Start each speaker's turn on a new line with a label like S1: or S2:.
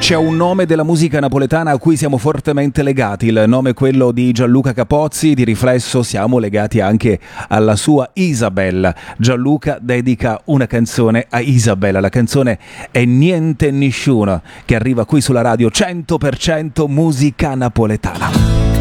S1: C'è un nome della musica napoletana a cui siamo fortemente legati, il nome è quello di Gianluca Capozzi, di riflesso siamo legati anche alla sua Isabella. Gianluca dedica una canzone a Isabella, la canzone è Niente Nisciuno, che arriva qui sulla radio 100% musica napoletana.